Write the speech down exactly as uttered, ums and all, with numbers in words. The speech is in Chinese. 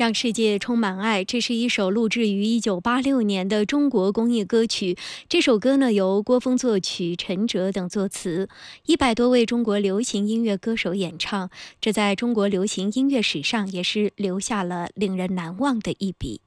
让世界充满爱。这是一首录制于一九八六年的中国公益歌曲。这首歌呢，由郭峰作曲，陈哲等作词，一百多位中国流行音乐歌手演唱。这在中国流行音乐史上也是留下了令人难忘的一笔。